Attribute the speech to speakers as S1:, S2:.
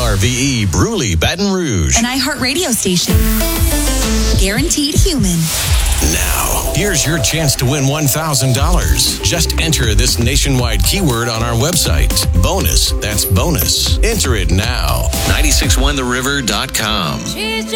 S1: KRVE Bruley, Baton Rouge.
S2: An iHeartRadio station. Guaranteed human.
S1: Now, here's your chance to win $1,000. Just enter this nationwide keyword on our website. Bonus. That's bonus. Enter it now. 961theriver.com.